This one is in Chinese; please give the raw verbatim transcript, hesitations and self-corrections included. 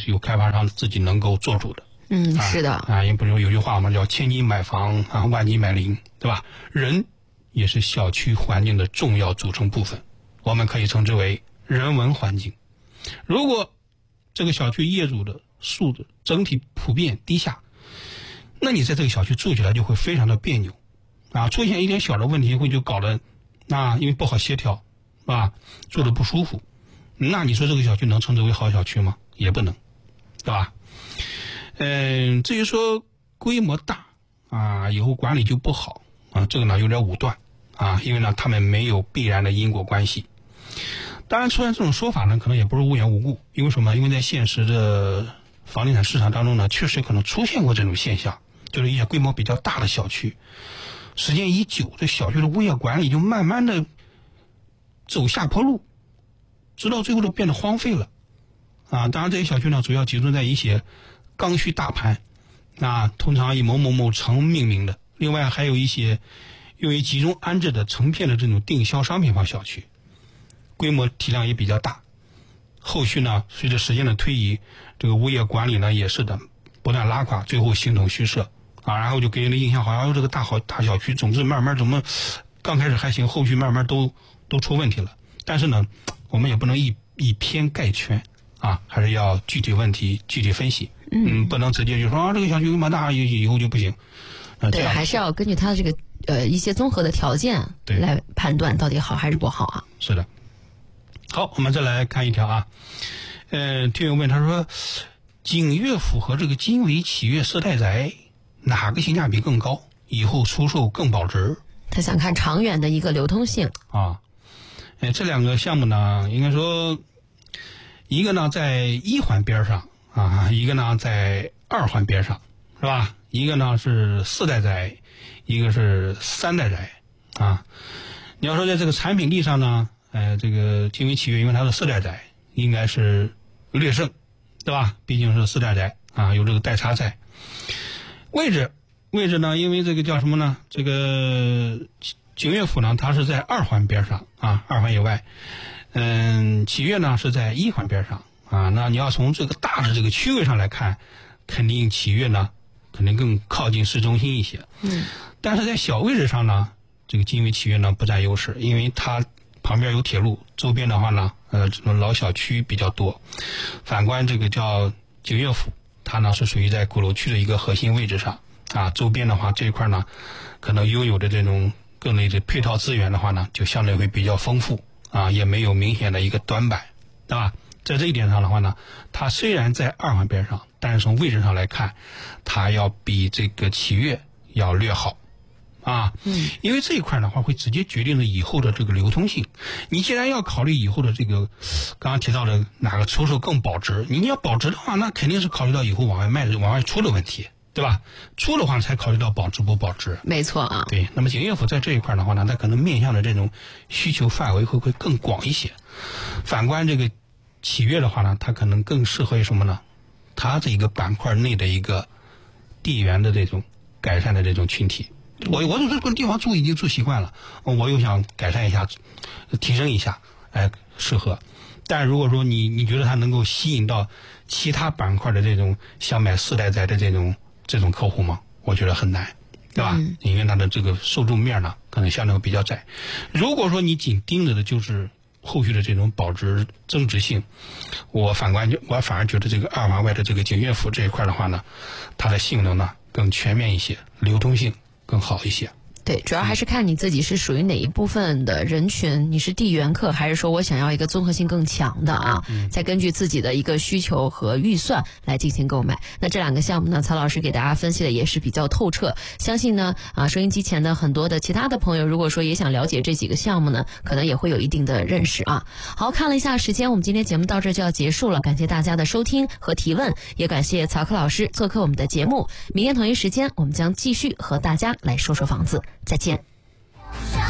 有开发商自己能够做主的。 嗯，是的啊，也不是有句话嘛，叫千金买房啊，万金买邻，对吧？人也是小区环境的重要组成部分，我们可以称之为人文环境。如果这个小区业主的素质整体普遍低下，那你在这个小区住起来就会非常的别扭啊，出现一点小的问题会就搞得啊，因为不好协调啊，住得不舒服。那你说这个小区能称之为好小区吗？也不能，对吧？嗯，至于说规模大啊，以后管理就不好啊，这个呢有点武断啊，因为呢他们没有必然的因果关系。当然，出现这种说法呢，可能也不是无缘无故，因为什么？因为在现实的房地产市场当中呢，确实可能出现过这种现象，就是一些规模比较大的小区，时间一久，这小区的物业管理就慢慢的走下坡路，直到最后都变得荒废了啊。当然，这些小区呢，主要集中在一些刚需大盘啊，通常以某某某城命名的，另外还有一些用于集中安置的成片的这种定销商品房小区，规模体量也比较大。后续呢，随着时间的推移，这个物业管理呢也是的不断拉垮，最后形同虚设啊，然后就给人的印象好像这个大好大小区总之慢慢怎么刚开始还行，后续慢慢都都出问题了。但是呢，我们也不能以以偏概全啊，还是要具体问题具体分析。嗯，不能直接就说啊这个小区那么大以以后就不行。 呃、对，还是要根据它的这个呃一些综合的条件来判断到底好还是不好啊。 是的。好，我们再来看一条啊。呃，听友问他说，景悦府和这个金维启悦四代宅哪个性价比更高，以后出售更保值？ 他想看长远的一个流通性啊。呃，这两个项目呢，应该说一个呢在一环边上啊，一个呢在二环边上，是吧？一个呢是四代宅，一个是三代宅啊。你要说在这个产品力上呢，呃，这个金维启悦因为它是四代宅，应该是略胜，对吧？毕竟是四代宅啊，有这个代差在。位置位置呢，因为这个叫什么呢？这个景悦府呢，它是在二环边上啊，二环以外。嗯，启悦呢是在一环边上啊。那你要从这个大的这个区位上来看，肯定启悦呢肯定更靠近市中心一些。 嗯。 但是在小位置上呢，这个金维启悦呢不占优势，因为它旁边有铁路，周边的话呢，呃，这种老小区比较多。反观这个叫景悦府，它呢是属于在鼓楼区的一个核心位置上啊，周边的话这一块呢，可能拥有的这种各类的配套资源的话呢，就相对会比较丰富啊，也没有明显的一个短板，对吧？在这一点上的话呢，它虽然在二环边上，但是从位置上来看，它要比这个启悦要略好。啊， 嗯， 因为这一块的话会直接决定了以后的这个流通性。你既然要考虑以后的这个刚刚提到的哪个出售更保值，你要保值的话，那肯定是考虑到以后往外卖的、往外出的问题，对吧？出的话才考虑到保值不保值。 没错啊。 对，那么景悦府在这一块的话呢，它可能面向的这种需求范围会会更广一些。反观这个启悦的话呢，它可能更适合于什么呢？它这一个板块内的一个地缘的这种改善的这种群体。我我在这个地方住已经住习惯了，我又想改善一下，提升一下，哎，适合。但如果说你你觉得它能够吸引到其他板块的这种想买四代宅的这种这种客户吗？我觉得很难，对吧？ 嗯、 因为它的这个受众面呢，可能相对比较窄。如果说你紧盯着的就是后续的这种保值增值性，我反观我反而觉得这个二环外的这个景悦府这一块的话呢，它的性能呢更全面一些，流通性更好一些。 对，主要还是看你自己是属于哪一部分的人群，你是地缘客还是说我想要一个综合性更强的啊？嗯、再根据自己的一个需求和预算来进行购买。那这两个项目呢，曹老师给大家分析的也是比较透彻，相信呢啊，收音机前的很多的其他的朋友，如果说也想了解这几个项目呢，可能也会有一定的认识啊。好，看了一下时间，我们今天节目到这就要结束了，感谢大家的收听和提问，也感谢曹克老师做客我们的节目。明天同一时间，我们将继续和大家来说说房子。再见。